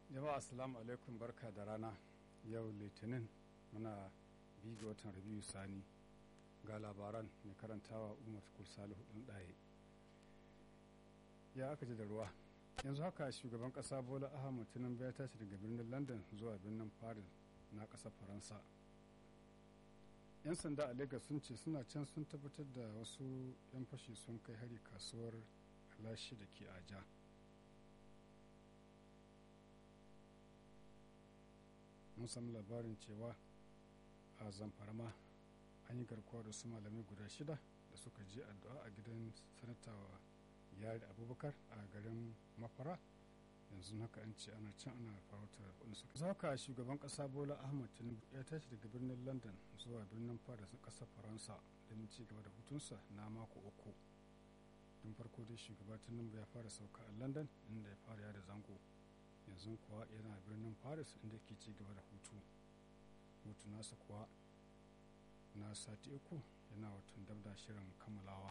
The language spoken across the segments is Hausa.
Jama'a assalamu alaikum, barka da rana. Yau litinin muna biyu ga watan Rabiu Sani. Ga labaran mai karantawa Umar Salihu ɗin ɗaye. Ya aka ji da ruwa. Yanzu haka shugaban ƙasa Bola Ahmed Tinubu ya tashi daga birnin London zuwa birnin Paris na ƙasar Faransa. 'Yan sanda a Lagos sun ce suna can sun tabbatar da wasu 'yan fashi sun kai hari kasuwar Alashi da ke Aja. Mun samu labarin cewa a Zamfara ma an yi garkuwa da su malamai guda 6 da suka je addu'a a gidan sanata Yari Abubakar a garin Mafara. Yanzu haka an ce ana can ana farautar wanda suka zaka shugaban kasa Bola Ahmed Tinubu ya tashi daga birnin London zuwa birnin Paris na kasar Faransa don ci gaba da hutunsa na mako 3. Tun farko dai shugaba Tinubu ya fara sauka a London inda ya fara yada zango. Yanzu kuwa yana birnin Paris inda ke ci gaba da hutu nasa kuwa na sati 3 yana watan dabda shirin kammalawa.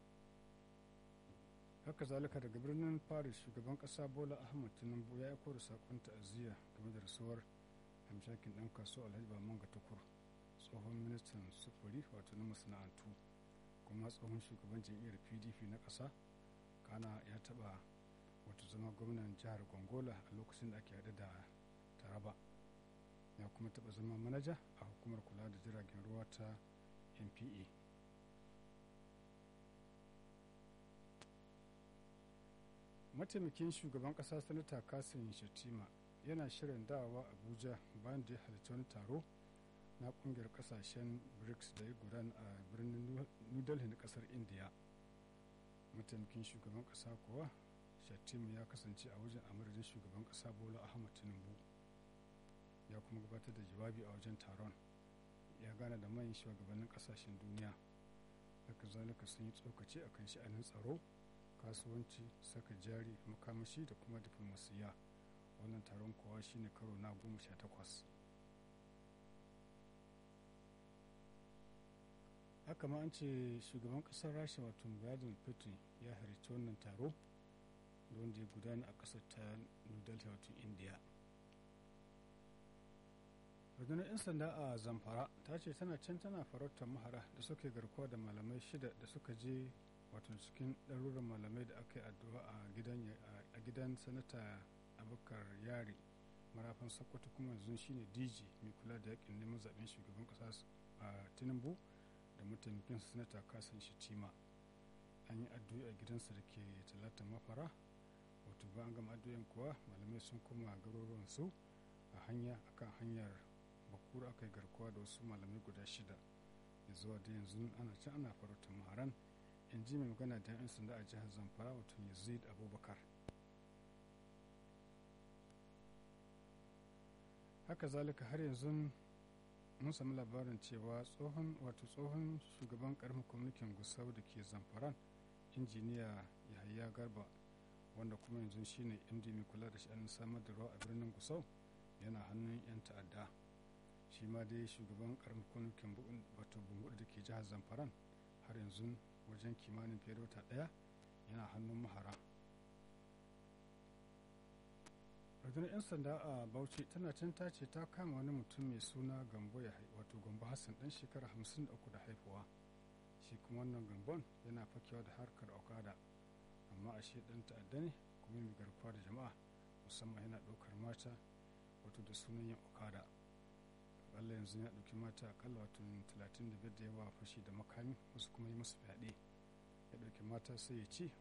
Haka zalika daga birnin Paris shugaban kasa Bola Ahmed Tinubu ya aiko da sakon ta'aziyya game da rasuwar hamshakin dan kasuwa Alhaji Bamanga Tukur, tsohon ministan sufuri wato na masana'antu kuma tsohon shugaban jam'iyyar PDP na kasa. Kana ya taba wato zama gwamnan jihar Gongola a lokacin da ake haɗe da Taraba. Ya kuma taba zama manaja a hukumar kula da jiragen ruwa ta NPA. Mataimakin shugaban kasa sanata Kasim Shettima yana shirin dawowa Abuja bayan da ya halarci wani taro na kungiyar kasashen BRICS da ya gudana a birnin New Delhi na kasar India. Mataimakin shugaban kasa kuwa Shettima ya kasance a wajen amurin shugaban kasa Bola Ahmed Tinubu. Ya kuma gabatar da jawabi a wajen taron. Ya gana da manyan shugabannin kasashen duniya. Haka zalika sun yi tsokaci a kan sha'anin tsaro, kasuwanci, saka jari, makamashi da kuma diflomasiyya. Wannan taron kowa shine karo na 18. Haka ma an ce shugaban kasar Rasha wato Vladimir Putin ya halarci wannan taro wanda ya gudana a kasar ta New Delhi wato India. Rundunar 'yan sanda a Zamfara ta ce tana can tana farautar mahara da suka garkuwa da malamai 6 da suka je wato cikin ɗaruran malamai da aka yi addu'a a gidan sanata Abubakar Yari marafan Sokoto, kuma yanzu shine DG mai kula da yakin neman zaben shugaban kasa a Tinubu da mataimakin sanata Kasim Shettima. An yi addu'a a gidansa da ke Talatin Mafara. Wato bayan gama addu'o'in kuwa malamai sun koma garuruwan su akan hanyar Bakura aka yi garkuwa da wasu malamai guda 6. Zuwa da yanzu ana can ana farautar maharan, in ji mai magana da 'yan sanda a jihar Zamfara wato Yazid Abubakar. Haka zalika har yanzu mun sami labarin cewa tsohon shugaban karamin kwamitin Gusau da ke Zamfaran, injiniya Yahaya Garba, wanda kuma yanzu shine MD mai kula da sha'anin samar da ruwa a birnin Gusau, yana hannun 'yan ta'adda. Shi ma dai shugaban karamin kwamitin wato Bungudu da ke jihar Zamfaran har yanzu wajen kimanin fiye da wata 1 yana hannun mahara. Rundunar 'yan sanda a Bauchi tana can ta ce ta kama wani mutum mai suna Gambo wato Gambo Hassan dan shekara 53 da haifuwa. Shi kuma wannan Gambon yana fakewa da harkar okada, amma ashe dan ta'adda ne kuma mai garkuwa da jama'a, musamman yana ɗaukar mata wato da sunan yin okada. Akalla yanzu ya ɗauki mata akalla wato 35 da yawa fashi da makami, wasu kuma yi musu fyaɗe. Ya ɗauki mata sai ya ci